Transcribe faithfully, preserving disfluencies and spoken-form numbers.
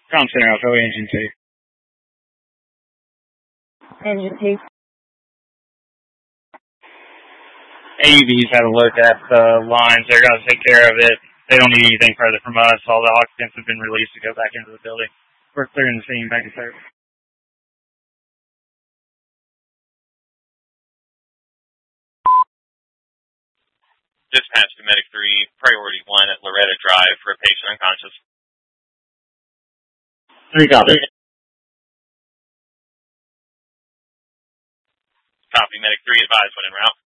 Ground Center Alpha, Engine two. Engine two. A U V's had a look at the lines. They're going to take care of it. They don't need anything further from us. All the occupants have been released to go back into the building. We're clearing the scene back in service. Dispatch to Medic three, priority one at Loretta Drive for a patient unconscious. Three copy. Copy, Medic three, advise when en route.